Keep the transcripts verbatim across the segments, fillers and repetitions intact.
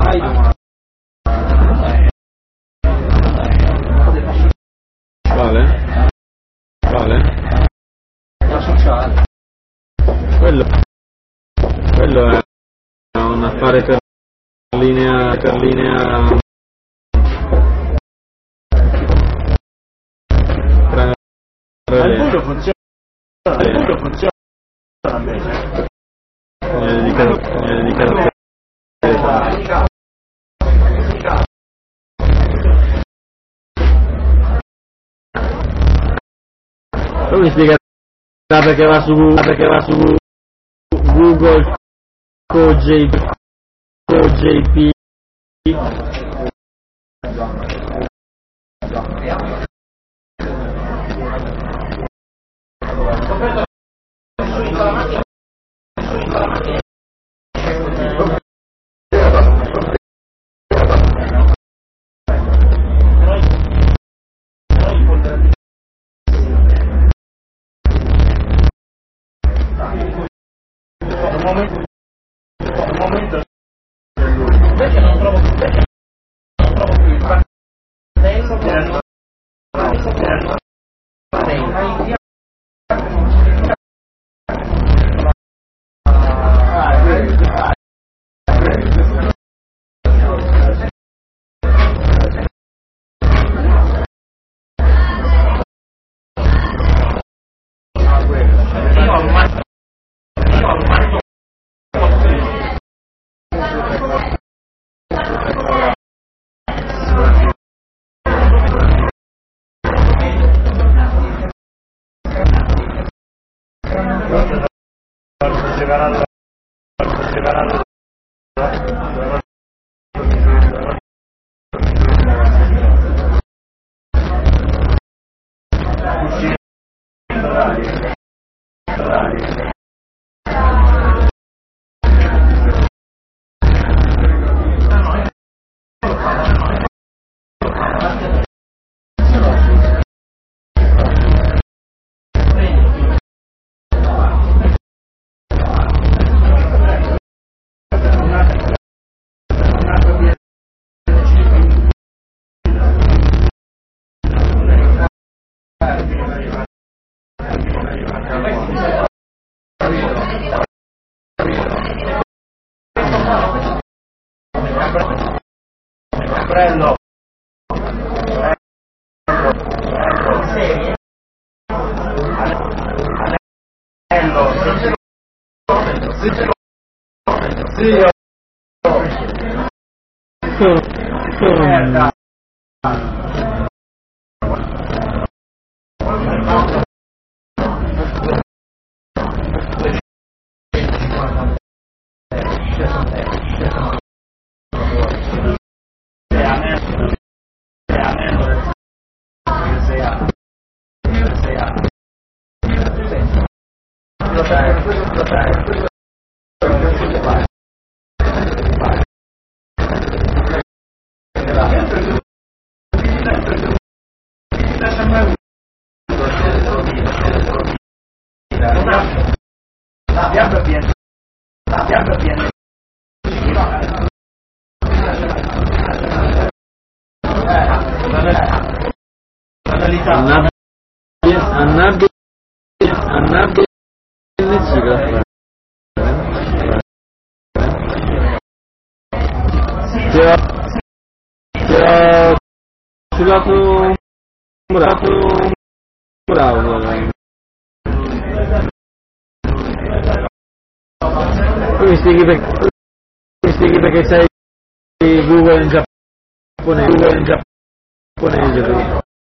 Quale? Quale? La sociale. Quello, quello è un affare per linea, per linea Ma il bullo funziona, il bullo funziona invece. Come di carattere. Poi mi spiega perché va su perché va su Google CoJP CoJP Un momento, un momento, invece non trovo, invece non trovo più il fratello del Prendo. Sì. Annabbi Annabbi ti ho ti ho sullato murato bravo poi mi spieghi perché mi spieghi perché sei Google in giapponese Google in giapponese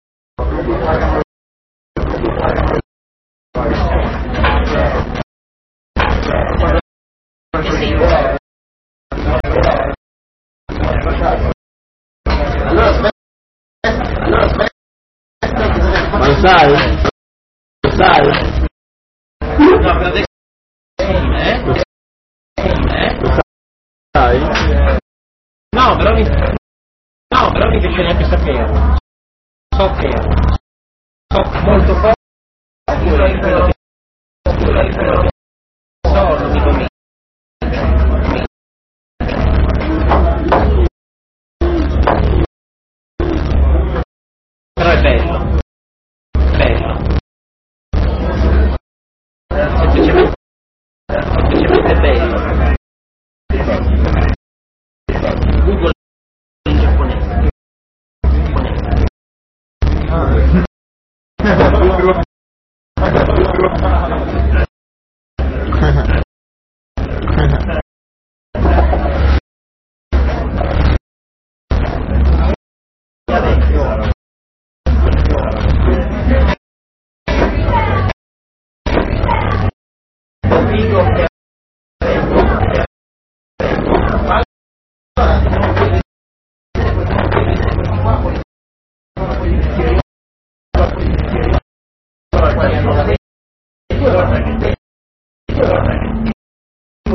ma lo sai? Lo sai? No, per adesso eh? Lo sai? No, però mi no, però mi piace neanche sapere. So che so molto poco di quello che so, non dico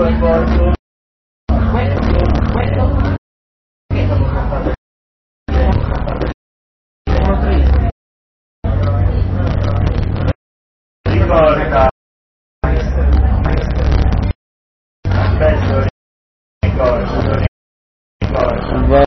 Ricorda, adesso ricordo, ricordo.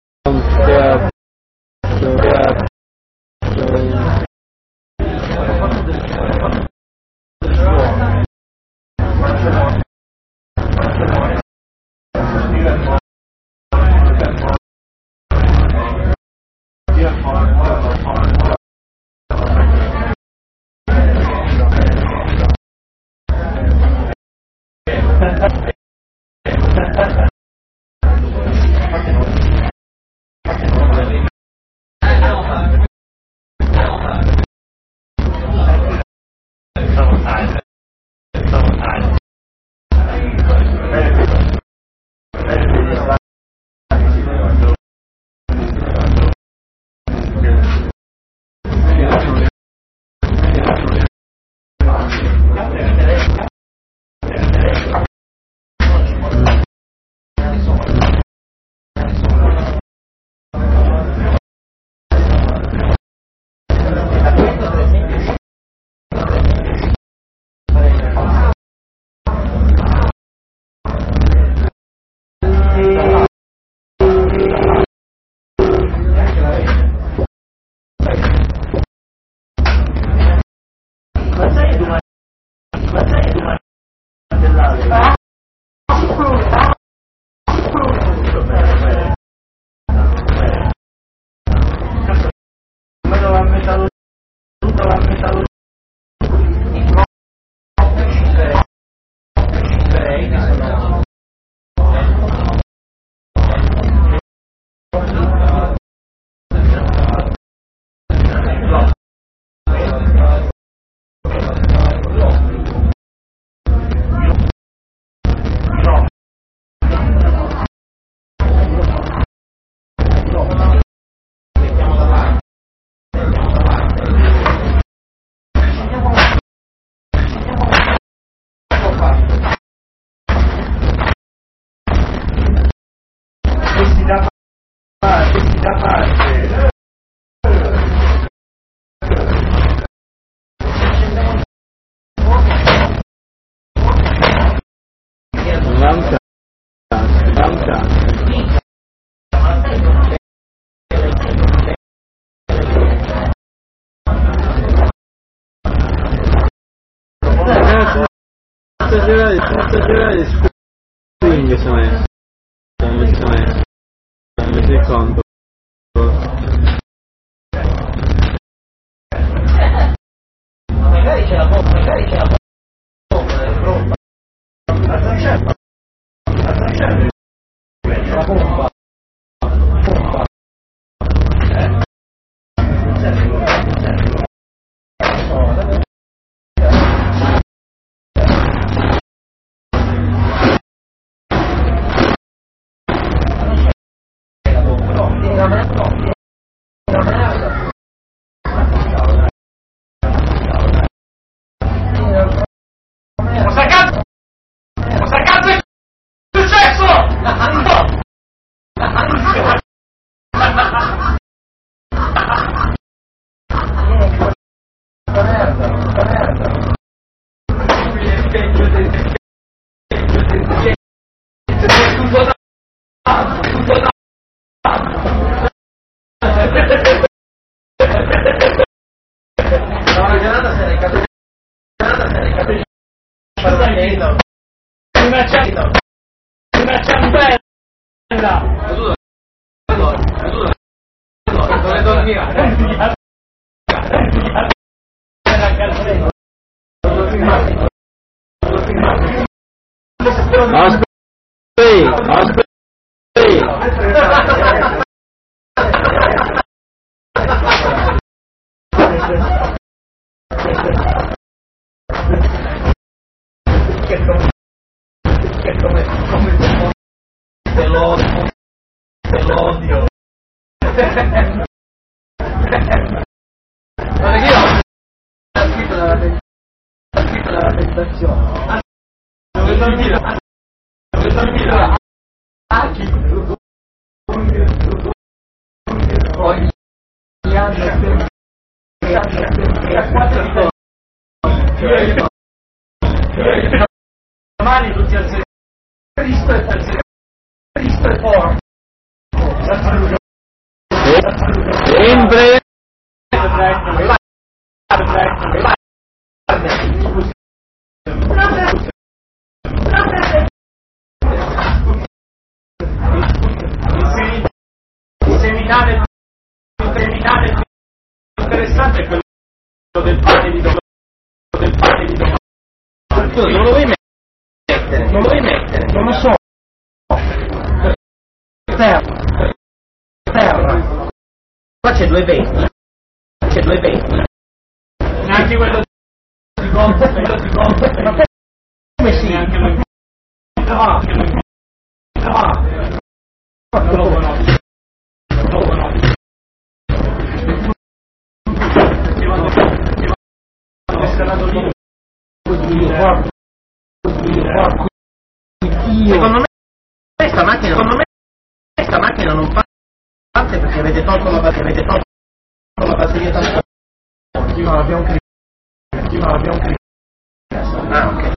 Quindi sono messo, sono messo, sono messo il conto. Magari c'è la bomba, magari c'è la bomba, la bomba, bomba. Cosa cazzo? Cosa cazzo è successo? La giornata se ne capisce. Una ciambella, una ciambella. Dove dormiva? Aspetta, aspetta. Te lo odio, te lo odio. Guarda che io ho scritto la tentazione. Dove dormire? Mani tutti al serio. Cristo è al serio. Cristo è forte. Sempre. Il seminale più terminale più interessante è quello del pane di domani. Del pane di domani. Tu non lo vuoi mettere, non lo vuoi mettere, non lo so. Terra, terra. Qua c'è due venti, c'è due venti. Neanche quello di Gonzo, quello di Gonzo. Ma come sì? Neanche lui. Ah, ah. Non lo conosco. Non lo conosco. Secondo me questa macchina, secondo me questa macchina non parte perché avete tolto la batteria, avete tolto la batteria tanto. No, abbiamo criticato. No, abbiamo criticato. Ah, ok.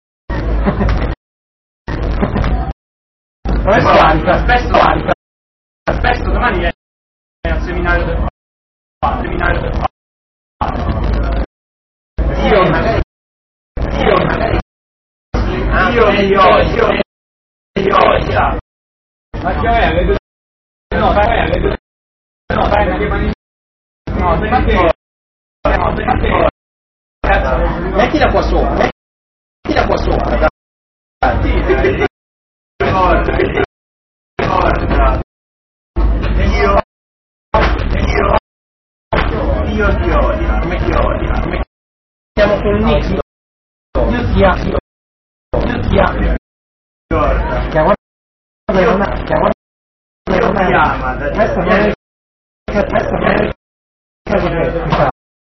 Adesso carica, spesso carica. Spesso domani è al seminario del padre, seminario del padre. Io magari, io magari, io, io, io, io, io. Ma che è? Vedo, no, vai, vedo, no, vai, ma che mani, no, perché, no, perché, Mettila qua sopra, mettila qua sopra, dai. sì, Guarda, guarda, io, io, io ti odio, come ti odio, Siamo con Nick. Io ti amo, io ti amo. guarda, Chiama una, chiama una, questa non è, questa non è, questa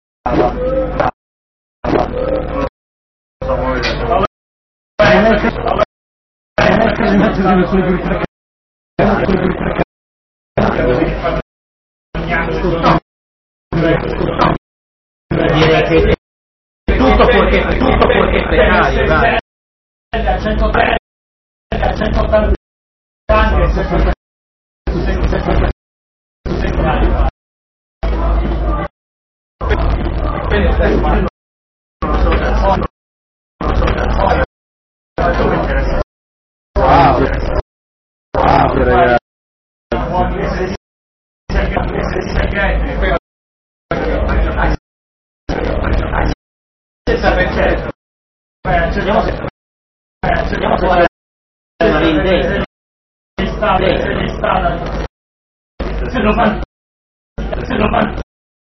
direi che tutto fuorché, tutto fuorché precario, dai. a centotrenta, a centottanta anni, sessanta, sessanta, sessanta. Wow. Wow, ragazzi. Accendiamo se accendiamo se la vendetta. Se lo fa, se lo fa,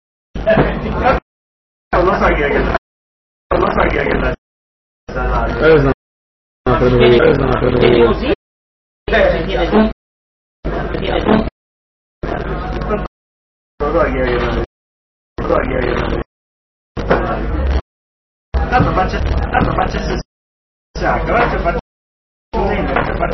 non lo sa chi è che non lo sa chi è che l'ha Questa è una produzione, questa è una Viene produzione. così, viene tu, viene tu. non so chi è che l'ha non so chi è che l'ha tanto faccia tanto faccia se sacca faccia faccia faccia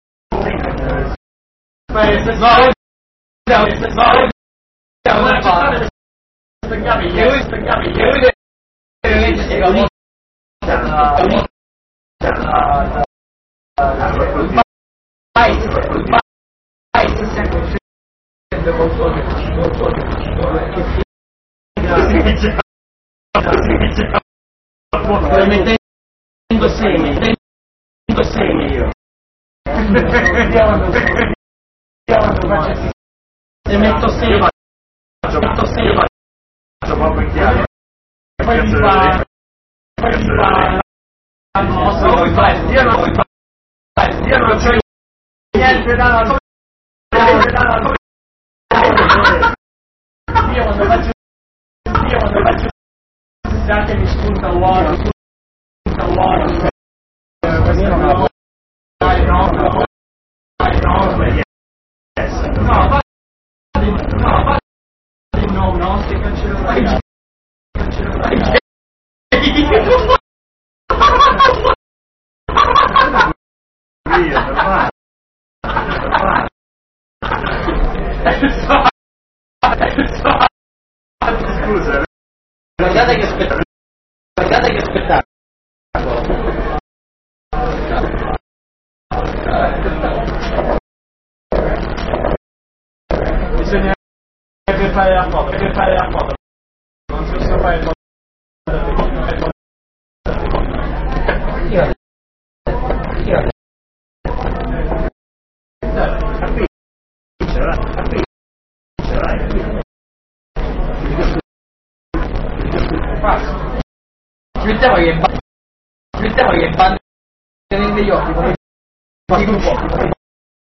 no no no no no spegnavi io spegnavi io veramente vai vai sempre Sto mettendo seme, mettendo seme io. Se metto seme, metto seme. faccio proprio chiaro poi mi fa poi mi fa io non io non c'ho niente da niente da io quando faccio io quando faccio anche mi spunta l'uovo spunta l'uovo così non la dai no dai no yes no va no va no no se cancellerai cancellerai via per fare scusa spettacolo. Bisogna fare la foto, deve fare la foto. Non si possono fare foto. Io io ci mettiamo che ci mettiamo che bande negli occhi come di gruppo